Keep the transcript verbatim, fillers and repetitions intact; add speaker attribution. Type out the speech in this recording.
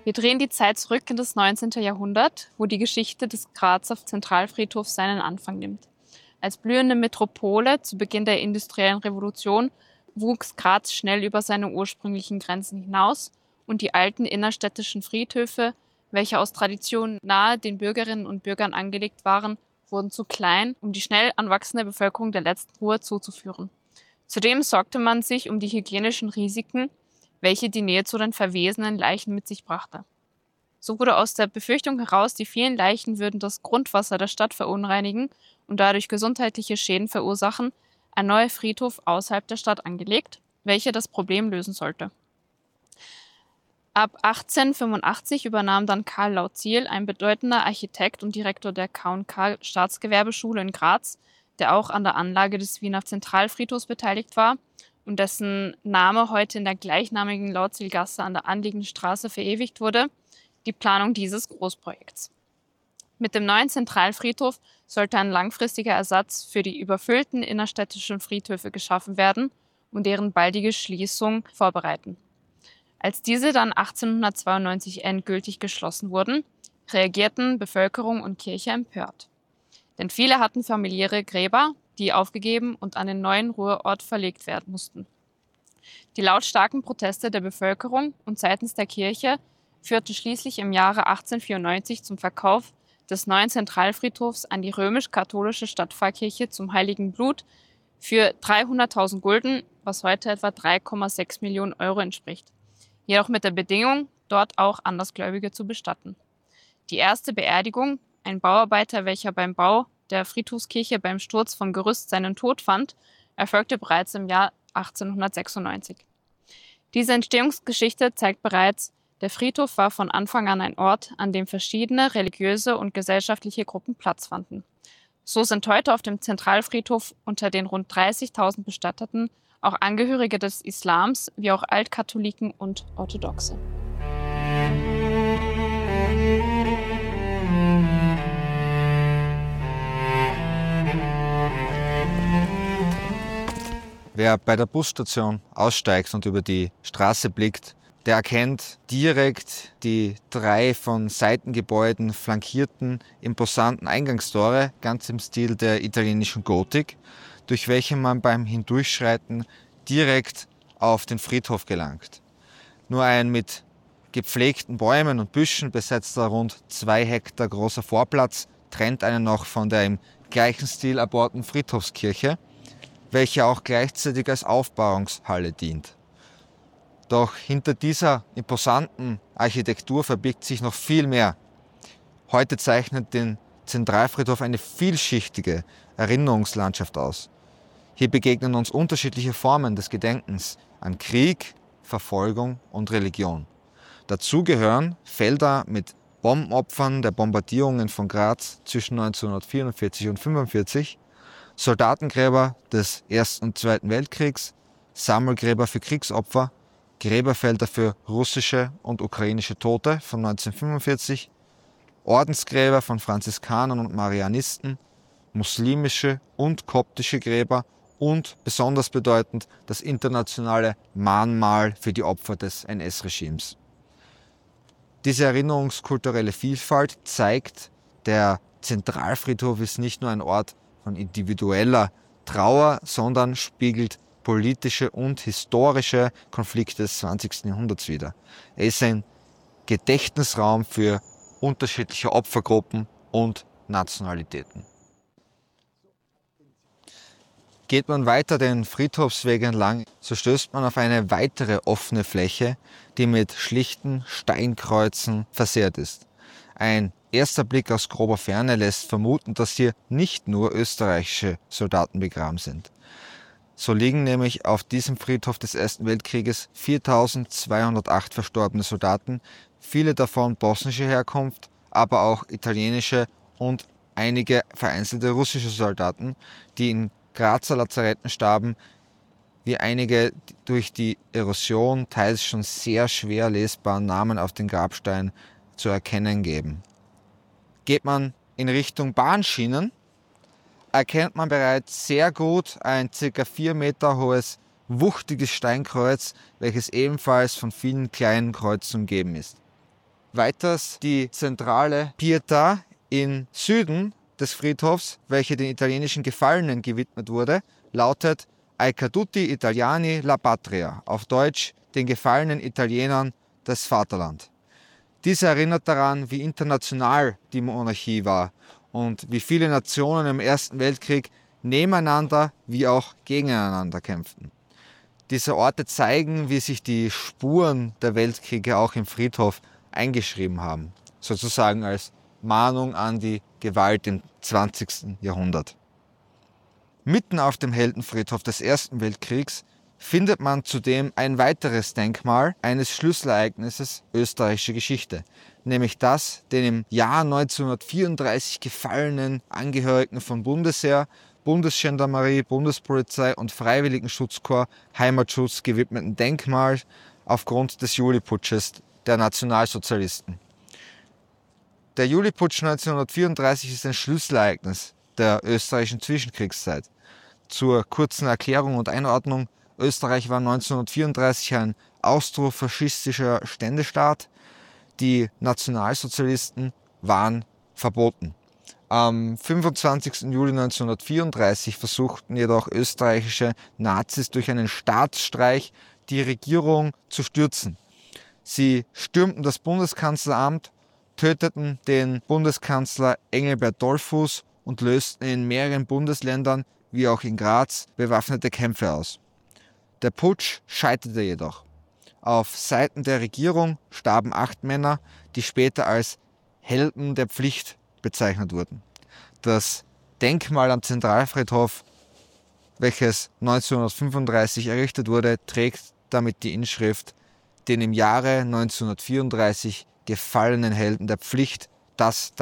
Speaker 1: Wir drehen die Zeit zurück in das neunzehnte. Jahrhundert, wo die Geschichte des Grazer Zentralfriedhofs seinen Anfang nimmt. Als blühende Metropole zu Beginn der industriellen Revolution wuchs Graz schnell über seine ursprünglichen Grenzen hinaus und die alten innerstädtischen Friedhöfe, welche aus Tradition nahe den Bürgerinnen und Bürgern angelegt waren, wurden zu klein, um die schnell anwachsende Bevölkerung der letzten Ruhe zuzuführen. Zudem sorgte man sich um die hygienischen Risiken, welche die Nähe zu den verwesenen Leichen mit sich brachte. So wurde aus der Befürchtung heraus, die vielen Leichen würden das Grundwasser der Stadt verunreinigen und dadurch gesundheitliche Schäden verursachen, ein neuer Friedhof außerhalb der Stadt angelegt, welcher das Problem lösen sollte. Ab achtzehnhundertfünfundachtzig übernahm dann Karl Lauziel, ein bedeutender Architekt und Direktor der K und K Staatsgewerbeschule in Graz, der auch an der Anlage des Wiener Zentralfriedhofs beteiligt war und dessen Name heute in der gleichnamigen Lauzielgasse an der anliegenden Straße verewigt wurde, die Planung dieses Großprojekts. Mit dem neuen Zentralfriedhof sollte ein langfristiger Ersatz für die überfüllten innerstädtischen Friedhöfe geschaffen werden und deren baldige Schließung vorbereiten. Als diese dann achtzehnhundertzweiundneunzig endgültig geschlossen wurden, reagierten Bevölkerung und Kirche empört. Denn viele hatten familiäre Gräber, die aufgegeben und an den neuen Ruheort verlegt werden mussten. Die lautstarken Proteste der Bevölkerung und seitens der Kirche führten schließlich im Jahre achtzehnhundertvierundneunzig zum Verkauf des neuen Zentralfriedhofs an die römisch-katholische Stadtpfarrkirche zum Heiligen Blut für dreihunderttausend Gulden, was heute etwa drei Komma sechs Millionen Euro entspricht. Jedoch mit der Bedingung, dort auch Andersgläubige zu bestatten. Die erste Beerdigung, ein Bauarbeiter, welcher beim Bau der Friedhofskirche beim Sturz vom Gerüst seinen Tod fand, erfolgte bereits im Jahr achtzehnhundertsechsundneunzig. Diese Entstehungsgeschichte zeigt bereits, der Friedhof war von Anfang an ein Ort, an dem verschiedene religiöse und gesellschaftliche Gruppen Platz fanden. So sind heute auf dem Zentralfriedhof unter den rund dreißigtausend Bestatteten auch Angehörige des Islams wie auch Altkatholiken und Orthodoxe.
Speaker 2: Wer bei der Busstation aussteigt und über die Straße blickt, der erkennt direkt die drei von Seitengebäuden flankierten, imposanten Eingangstore, ganz im Stil der italienischen Gotik, durch welche man beim Hindurchschreiten direkt auf den Friedhof gelangt. Nur ein mit gepflegten Bäumen und Büschen besetzter rund zwei Hektar großer Vorplatz trennt einen noch von der im gleichen Stil erbauten Friedhofskirche, welche auch gleichzeitig als Aufbahrungshalle dient. Doch hinter dieser imposanten Architektur verbirgt sich noch viel mehr. Heute zeichnet den Zentralfriedhof eine vielschichtige Erinnerungslandschaft aus. Hier begegnen uns unterschiedliche Formen des Gedenkens an Krieg, Verfolgung und Religion. Dazu gehören Felder mit Bombenopfern der Bombardierungen von Graz zwischen neunzehnhundertvierundvierzig und neunzehnhundertfünfundvierzig, Soldatengräber des Ersten und Zweiten Weltkriegs, Sammelgräber für Kriegsopfer, Gräberfelder für russische und ukrainische Tote von neunzehnhundertfünfundvierzig, Ordensgräber von Franziskanern und Marianisten, muslimische und koptische Gräber und besonders bedeutend das internationale Mahnmal für die Opfer des N S-Regimes. Diese erinnerungskulturelle Vielfalt zeigt, der Zentralfriedhof ist nicht nur ein Ort von individueller Trauer, sondern spiegelt politische und historische Konflikte des zwanzigsten Jahrhunderts wider. Er ist ein Gedächtnisraum für unterschiedliche Opfergruppen und Nationalitäten. Geht man weiter den Friedhofsweg entlang, so stößt man auf eine weitere offene Fläche, die mit schlichten Steinkreuzen versehrt ist. Ein erster Blick aus grober Ferne lässt vermuten, dass hier nicht nur österreichische Soldaten begraben sind. So liegen nämlich auf diesem Friedhof des Ersten Weltkrieges viertausendzweihundertacht verstorbene Soldaten, viele davon bosnischer Herkunft, aber auch italienische und einige vereinzelte russische Soldaten, die in Grazer Lazaretten starben, wie einige durch die Erosion teils schon sehr schwer lesbaren Namen auf den Grabsteinen zu erkennen geben. Geht man in Richtung Bahnschienen, erkennt man bereits sehr gut ein ca. vier Meter hohes, wuchtiges Steinkreuz, welches ebenfalls von vielen kleinen Kreuzen umgeben ist. Weiters die zentrale Pietà im Süden des Friedhofs, welche den italienischen Gefallenen gewidmet wurde, lautet Ai caduti italiani la patria, auf Deutsch den gefallenen Italienern das Vaterland. Dies erinnert daran, wie international die Monarchie war und wie viele Nationen im Ersten Weltkrieg nebeneinander wie auch gegeneinander kämpften. Diese Orte zeigen, wie sich die Spuren der Weltkriege auch im Friedhof eingeschrieben haben, sozusagen als Mahnung an die Gewalt im zwanzigsten Jahrhundert. Mitten auf dem Heldenfriedhof des Ersten Weltkriegs findet man zudem ein weiteres Denkmal eines Schlüsselereignisses österreichischer Geschichte, nämlich das den im Jahr neunzehnhundertvierunddreißig gefallenen Angehörigen von Bundesheer, Bundesgendarmerie, Bundespolizei und Freiwilligenschutzkorps Heimatschutz gewidmeten Denkmal aufgrund des Juliputsches der Nationalsozialisten. Der Juliputsch neunzehnhundertvierunddreißig ist ein Schlüsselereignis der österreichischen Zwischenkriegszeit. Zur kurzen Erklärung und Einordnung: Österreich war neunzehnhundertvierunddreißig ein austrofaschistischer Ständestaat. Die Nationalsozialisten waren verboten. Am fünfundzwanzigsten Juli neunzehnhundertvierunddreißig versuchten jedoch österreichische Nazis durch einen Staatsstreich die Regierung zu stürzen. Sie stürmten das Bundeskanzleramt, töteten den Bundeskanzler Engelbert Dollfuß und lösten in mehreren Bundesländern, wie auch in Graz, bewaffnete Kämpfe aus. Der Putsch scheiterte jedoch. Auf Seiten der Regierung starben acht Männer, die später als Helden der Pflicht bezeichnet wurden. Das Denkmal am Zentralfriedhof, welches neunzehnhundertfünfunddreißig errichtet wurde, trägt damit die Inschrift: Den im Jahre neunzehnhundertvierunddreißig gefallenen Helden der Pflicht, das